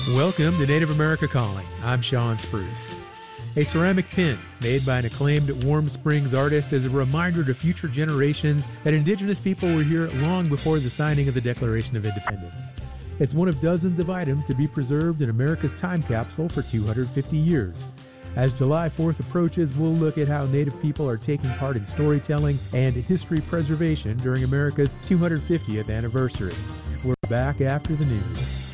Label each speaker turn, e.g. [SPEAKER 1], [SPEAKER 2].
[SPEAKER 1] Welcome to Native America Calling. I'm Sean Spruce. A ceramic pin made by an acclaimed Warm Springs artist is a reminder to future generations that Indigenous people were here long before the signing of the Declaration of Independence. It's one of dozens of items to be preserved in America's time capsule for 250 years. As July 4th approaches, we'll look at how Native people are taking part in storytelling and history preservation during America's 250th anniversary. We're back after the news.